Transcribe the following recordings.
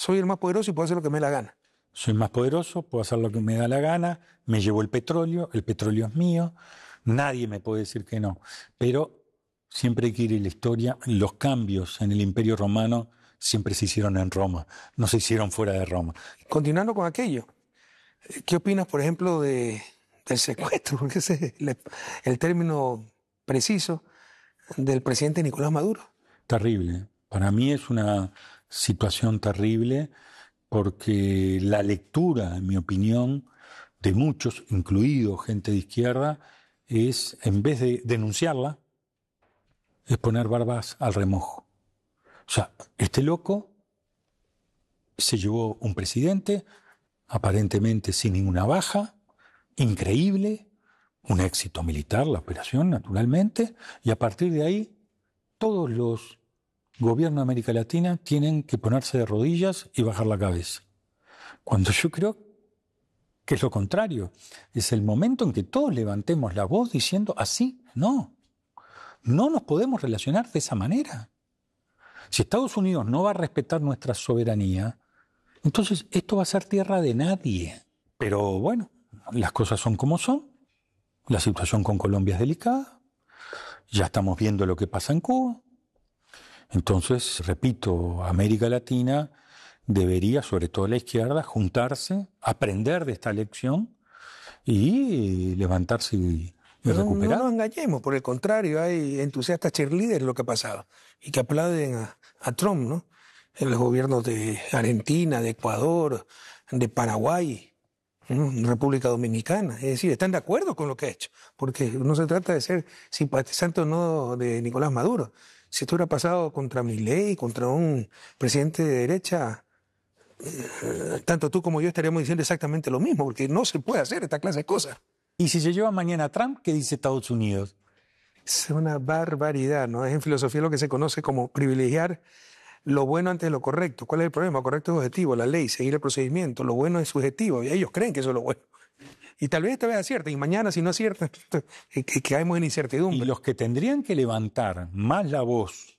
soy el más poderoso y puedo hacer lo que me dé la gana. Soy más poderoso, puedo hacer lo que me da la gana, me llevo el petróleo es mío, nadie me puede decir que no. Pero siempre hay que ir en la historia, los cambios en el Imperio Romano siempre se hicieron en Roma, no se hicieron fuera de Roma. Continuando con aquello, ¿qué opinas, por ejemplo, del secuestro? Porque ese es el término preciso del presidente Nicolás Maduro. Terrible. Para mí es una situación terrible porque la lectura, en mi opinión, de muchos, incluido gente de izquierda, es, en vez de denunciarla, es poner barbas al remojo. O sea, este loco se llevó un presidente, aparentemente sin ninguna baja, increíble, un éxito militar, la operación, naturalmente, y a partir de ahí, todos los gobiernos de América Latina tienen que ponerse de rodillas y bajar la cabeza. Cuando yo creo que es lo contrario, es el momento en que todos levantemos la voz diciendo así, no nos podemos relacionar de esa manera. Si Estados Unidos no va a respetar nuestra soberanía, entonces esto va a ser tierra de nadie. Pero bueno, las cosas son como son, la situación con Colombia es delicada, ya estamos viendo lo que pasa en Cuba. Entonces, repito, América Latina debería, sobre todo la izquierda, juntarse, aprender de esta lección y levantarse y recuperar. No nos engañemos, por el contrario, hay entusiastas cheerleaders lo que ha pasado y que aplauden a Trump, ¿no? En los gobiernos de Argentina, de Ecuador, de Paraguay, ¿no? República Dominicana. Es decir, están de acuerdo con lo que ha hecho, porque no se trata de ser simpatizante o no de Nicolás Maduro. Si esto hubiera pasado contra Milei, contra un presidente de derecha, tanto tú como yo estaríamos diciendo exactamente lo mismo, porque no se puede hacer esta clase de cosas. Y si se lleva mañana a Trump, ¿qué dice Estados Unidos? Es una barbaridad, ¿no? Es en filosofía lo que se conoce como privilegiar lo bueno antes de lo correcto. ¿Cuál es el problema? Lo correcto es objetivo, la ley, seguir el procedimiento. Lo bueno es subjetivo y ellos creen que eso es lo bueno. Y tal vez esta vez acierten y mañana si no aciertan, que caemos en incertidumbre. Y los que tendrían que levantar más la voz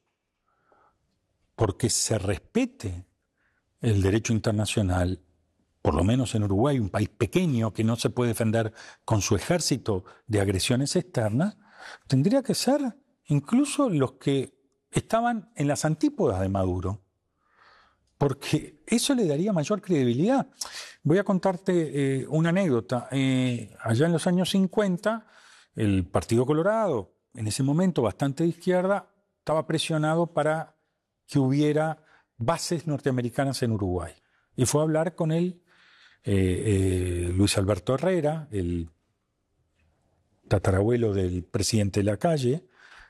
porque se respete el derecho internacional, por lo menos en Uruguay, un país pequeño que no se puede defender con su ejército de agresiones externas, tendría que ser incluso los que estaban en las antípodas de Maduro, porque eso le daría mayor credibilidad. Voy a contarte una anécdota. Allá en los años 50, el Partido Colorado, en ese momento bastante de izquierda, estaba presionado para que hubiera bases norteamericanas en Uruguay. Y fue a hablar con él Luis Alberto Herrera, el tatarabuelo del presidente de Lacalle,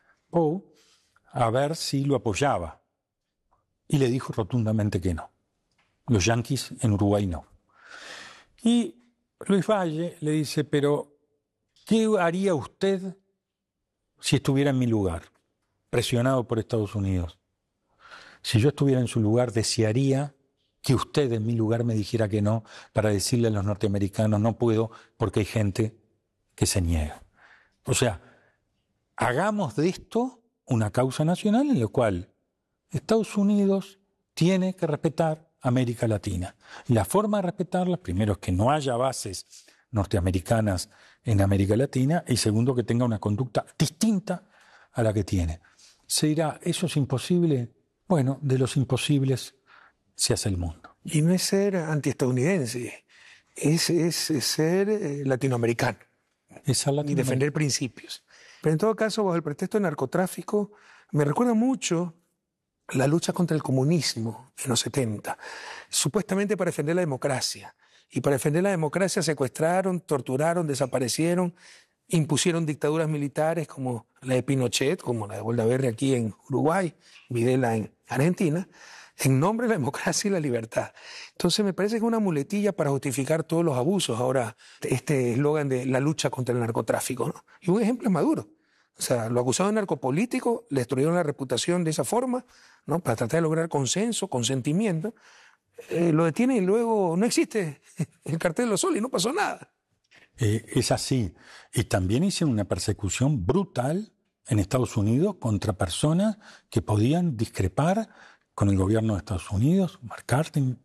a ver si lo apoyaba. Y le dijo rotundamente que no. Los yanquis en Uruguay no. Y Luis Valle le dice, pero ¿qué haría usted si estuviera en mi lugar, presionado por Estados Unidos? Si yo estuviera en su lugar, desearía que usted en mi lugar me dijera que no, para decirle a los norteamericanos, no puedo porque hay gente que se niega. O sea, hagamos de esto una causa nacional en la cual Estados Unidos tiene que respetar América Latina. Y la forma de respetarla, primero, es que no haya bases norteamericanas en América Latina, y segundo, que tenga una conducta distinta a la que tiene. Se dirá, ¿eso es imposible? Bueno, de los imposibles se hace el mundo. Y no es ser antiestadounidense, es ser latinoamericano. Es ser Y defender principios. Pero en todo caso, bajo el pretexto de narcotráfico, me recuerda mucho la lucha contra el comunismo en los 70, supuestamente para defender la democracia. Y para defender la democracia secuestraron, torturaron, desaparecieron, impusieron dictaduras militares como la de Pinochet, como la de Boldaverre aquí en Uruguay, Videla en Argentina, en nombre de la democracia y la libertad. Entonces me parece que es una muletilla para justificar todos los abusos ahora, este eslogan de la lucha contra el narcotráfico, ¿no? Y un ejemplo es Maduro. O sea, lo acusaron de narcopolítico, le destruyeron la reputación de esa forma, ¿no? Para tratar de lograr consenso, consentimiento. Lo detienen y luego no existe el cartel de los soles y no pasó nada. Es así. Y también hicieron una persecución brutal en Estados Unidos contra personas que podían discrepar con el gobierno de Estados Unidos. McCarthy